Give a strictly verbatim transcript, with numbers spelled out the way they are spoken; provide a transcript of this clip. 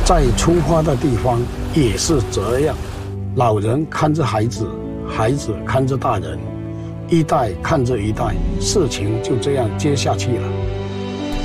在出发的地方也是这样，老人看着孩子，孩子看着大人，一代看着一代，事情就这样接下去了。